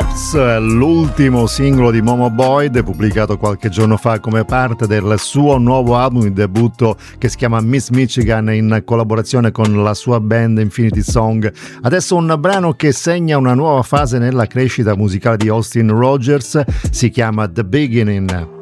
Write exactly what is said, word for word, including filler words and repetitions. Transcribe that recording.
Ops, l'ultimo singolo di Momo Boyd, pubblicato qualche giorno fa come parte del suo nuovo album di debutto che si chiama Miss Michigan, in collaborazione con la sua band Infinity Song. Adesso un brano che segna una nuova fase nella crescita musicale di Austin Rogers, si chiama The Beginning.